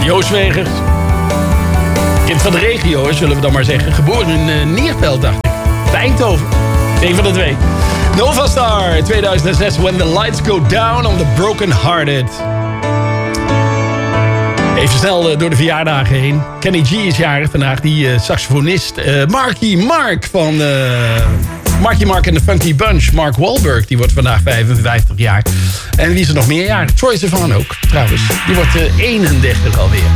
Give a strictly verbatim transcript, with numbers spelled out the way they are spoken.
Joost Wegers. Kind van de regio, zullen we dan maar zeggen. Geboren in uh, Neerveld, dacht ik. Bij Eindhoven. Eén van de twee. Nova Star, tweeduizend zes. When the lights go down on the broken hearted. Even snel uh, door de verjaardagen heen. Kenny G is jarig vandaag. Die uh, saxofonist. Uh, Marky Mark van... Uh, Marky Mark en de Funky Bunch. Mark Wahlberg, die wordt vandaag vijfenvijftig jaar. En wie is er nog meer jaar? Troye Sivan ook, trouwens. Die wordt uh, eenendertig alweer.